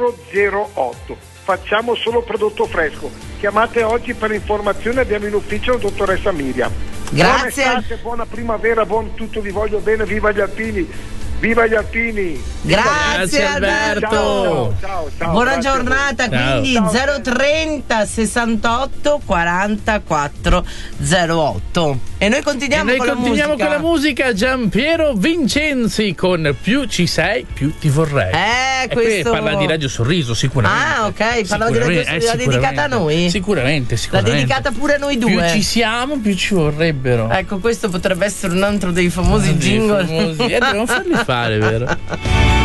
408. Facciamo solo prodotto fresco. Chiamate oggi per informazioni, abbiamo in ufficio la dottoressa Miriam. Grazie. Buona estate, buona primavera, buon tutto, vi voglio bene, viva gli alpini! Viva gli alpini! Grazie Alberto. Ciao, buona grazie giornata. Quindi 030 68 44 08. E noi continuiamo, con la musica. Giampiero Vincenzi con Più ci sei, più ti vorrei. Questo parla di Radio Sorriso, sicuramente. Ah, ok, parla di Radio Sorriso. La dedicata a noi? Sicuramente. La dedicata pure a noi due. Più ci siamo, più ci vorrebbero. Ecco, questo potrebbe essere un altro dei famosi jingle. Dobbiamo farli fare, vero?